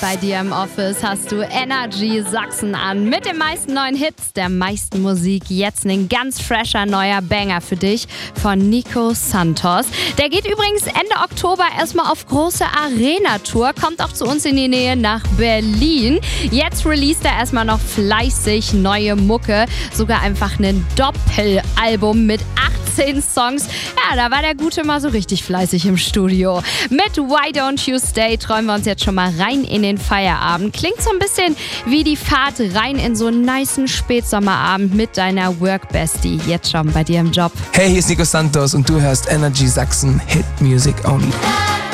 Bei dir im Office hast du Energy Sachsen an mit den meisten neuen Hits, der meisten Musik. Jetzt ein ganz fresher neuer Banger für dich von Nico Santos. Der geht übrigens Ende Oktober erstmal auf große Arena-Tour, kommt auch zu uns in die Nähe nach Berlin. Jetzt released er erstmal noch fleißig neue Mucke, sogar einfach ein Doppelalbum mit 18 Songs. Ja, da war der Gute mal so richtig fleißig im Studio. Mit Why Don't You Stay träumen wir uns jetzt schon mal rein in den Feierabend. Klingt so ein bisschen wie die Fahrt rein in so einen nicen Spätsommerabend mit deiner Work-Bestie. Jetzt schon bei dir im Job. Hey, hier ist Nico Santos und du hörst Energy Sachsen Hit Music Only.